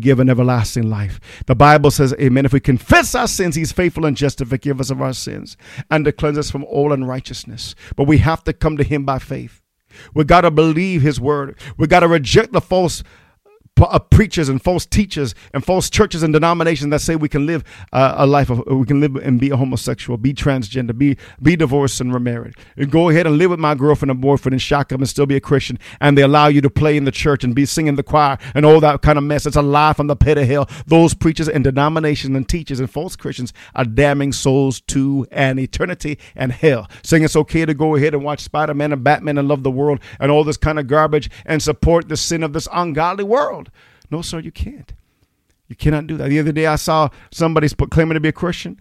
given everlasting life. The Bible says, amen, if we confess our sins, he's faithful and just to forgive us of our sins and to cleanse us from all unrighteousness. But we have to come to him by faith. We got to believe his word. We got to reject the false preachers and false teachers and false churches and denominations that say we can live a life of, we can live and be a homosexual, be transgender, be divorced and remarried, and go ahead and live with my girlfriend and boyfriend and shack up and still be a Christian, and they allow you to play in the church and be singing the choir and all that kind of mess. It's a lie from the pit of hell. Those preachers and denominations and teachers and false Christians are damning souls to an eternity and hell, saying it's okay to go ahead and watch Spider-Man and Batman and love the world and all this kind of garbage and support the sin of this ungodly world. No, sir, you can't. You cannot do that. The other day I saw somebody claiming to be a Christian,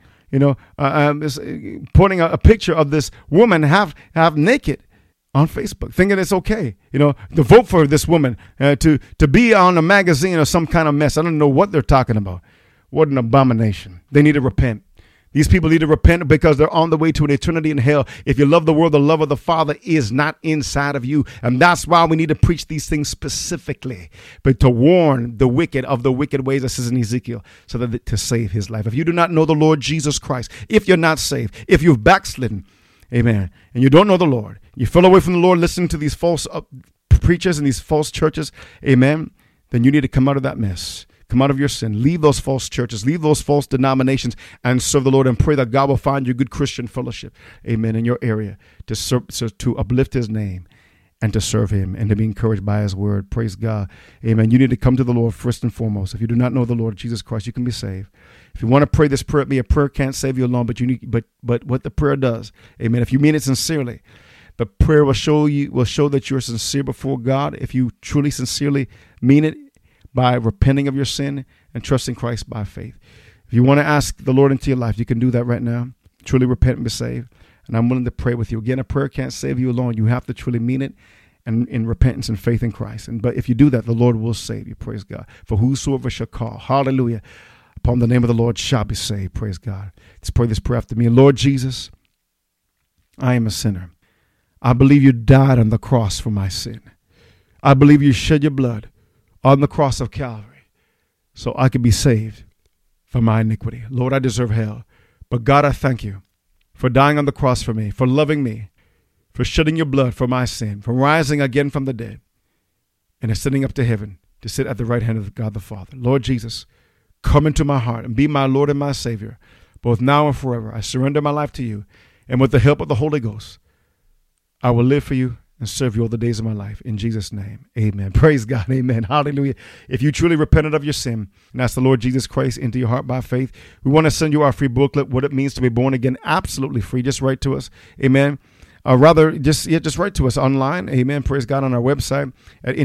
putting a picture of this woman half naked on Facebook, thinking it's okay, to vote for this woman, to be on a magazine or some kind of mess. I don't know what they're talking about. What an abomination. They need to repent. These people need to repent because they're on the way to an eternity in hell. If you love the world, the love of the Father is not inside of you. And that's why we need to preach these things specifically, but to warn the wicked of the wicked ways, that says in Ezekiel, so that to save his life. If you do not know the Lord Jesus Christ, if you're not saved, if you've backslidden, amen, and you don't know the Lord, you fell away from the Lord listening to these false preachers and these false churches, amen, then you need to come out of that mess. Come out of your sin. Leave those false churches. Leave those false denominations and serve the Lord, and pray that God will find you good Christian fellowship, amen, in your area to uplift his name and to serve him and to be encouraged by his word. Praise God. Amen. You need to come to the Lord first and foremost. If you do not know the Lord Jesus Christ, you can be saved. If you want to pray this prayer, a prayer can't save you alone, but what the prayer does, amen, if you mean it sincerely, the prayer will show that you're sincere before God. If you truly, sincerely mean it, by repenting of your sin and trusting Christ by faith. If you want to ask the Lord into your life, you can do that right now. Truly repent and be saved. And I'm willing to pray with you. Again, a prayer can't save you alone. You have to truly mean it and in repentance and faith in Christ. But if you do that, the Lord will save you. Praise God. For whosoever shall call, hallelujah, upon the name of the Lord shall be saved. Praise God. Let's pray this prayer after me. Lord Jesus, I am a sinner. I believe you died on the cross for my sin. I believe you shed your blood on the cross of Calvary so I could be saved from my iniquity. Lord, I deserve hell. But God, I thank you for dying on the cross for me, for loving me, for shedding your blood for my sin, for rising again from the dead, and ascending up to heaven to sit at the right hand of God the Father. Lord Jesus, come into my heart and be my Lord and my Savior, both now and forever. I surrender my life to you, and with the help of the Holy Ghost, I will live for you and serve you all the days of my life. In Jesus' name, amen. Praise God, amen. Hallelujah. If you truly repented of your sin and asked the Lord Jesus Christ into your heart by faith, we want to send you our free booklet, What It Means to Be Born Again, absolutely free. Just write to us, amen. Just write to us online, amen. Praise God, on our website at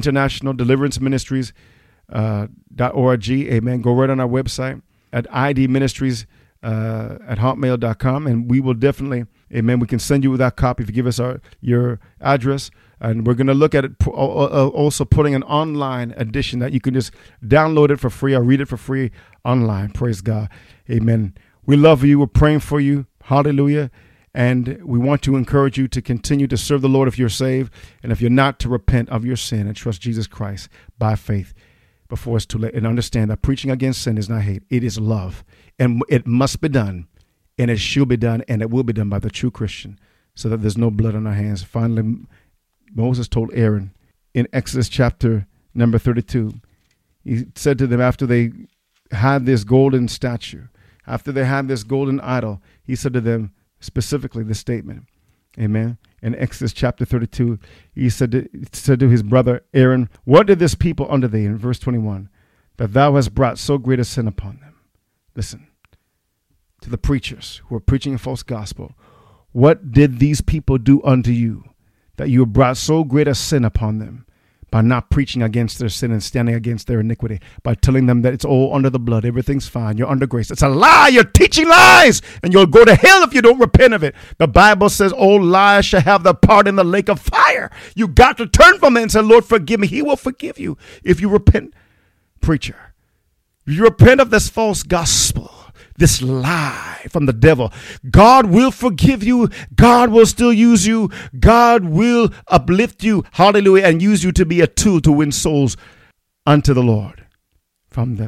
internationaldeliveranceministries.org, amen. Go right on our website at idministries at hotmail.com, and we will definitely, amen, we can send you that copy if you give us your address. And we're going to look at it also putting an online edition that you can just download it for free or read it for free online. Praise God. Amen. We love you. We're praying for you. Hallelujah. And we want to encourage you to continue to serve the Lord if you're saved. And if you're not, to repent of your sin and trust Jesus Christ by faith before it's too late. And understand that preaching against sin is not hate. It is love. And it must be done. And it shall be done. And it will be done by the true Christian, so that there's no blood on our hands. Finally, Moses told Aaron in Exodus chapter number 32, he said to them after they had this golden statue, after they had this golden idol, he said to them specifically this statement, amen. In Exodus chapter 32, he said to his brother Aaron, what did this people unto thee, in verse 21, that thou hast brought so great a sin upon them? Listen, to the preachers who are preaching a false gospel, what did these people do unto you, that you have brought so great a sin upon them, by not preaching against their sin and standing against their iniquity, by telling them that it's all under the blood, everything's fine, you're under grace? It's a lie. You're teaching lies, and you'll go to hell if you don't repent of it. The Bible says all lies shall have their part in the lake of fire. You got to turn from it and say, Lord, forgive me. He will forgive you if you repent. Preacher, if you repent of this false gospel, this lie from the devil, God will forgive you. God will still use you. God will uplift you. Hallelujah. And use you to be a tool to win souls unto the Lord from the